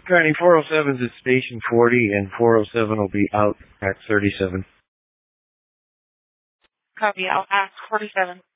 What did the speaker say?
County 407's at Station 40, and 407 will be out at 37. Copy. I'll ask 47.